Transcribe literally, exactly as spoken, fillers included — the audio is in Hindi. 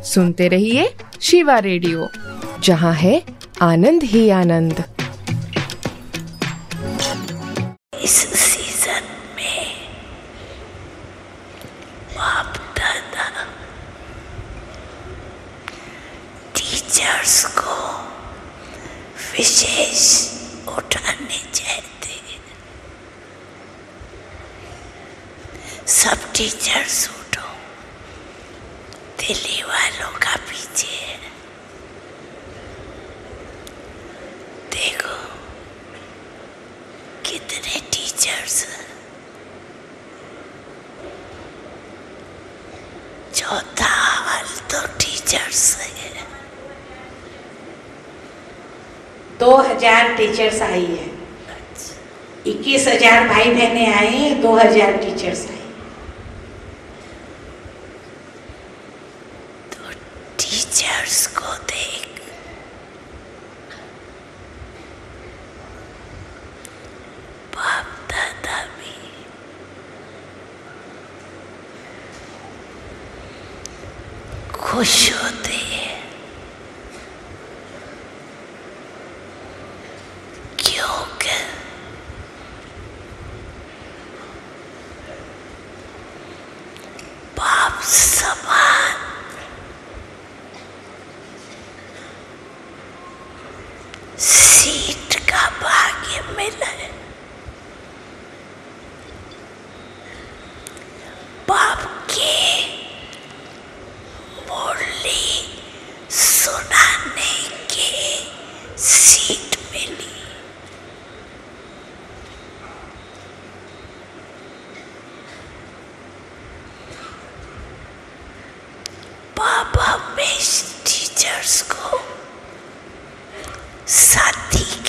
सुनते रहिए शिवा रेडियो, जहाँ है आनंद ही आनंद। इस सीजन में बाप दादा टीचर्स को विशेष उठाने चाहते हैं। सब टीचर्स उठो, दिल्ली वालों का पीछे है। देखो कितने टीचर्स, चौथा हाल तो टीचर्स है। दो हजार टीचर्स आई है, इक्कीस हजार भाई बहने आए हैं, दो हजार टीचर्स आए। तो टीचर्स को देख बाप दादा भी खुश होते हैं, क्योंकि बाप समान सीट का भाग्य मिला है। बाप के मुरली सुनाने के सीट मिली। बाप हमेशा टीचर्स को